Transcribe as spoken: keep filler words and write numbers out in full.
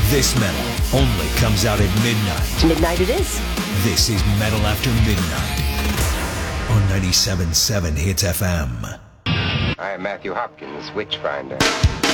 This metal only comes out at midnight. Midnight it is. This is Metal After Midnight on ninety-seven point seven Hits F M. I am Matthew Hopkins, Witchfinder.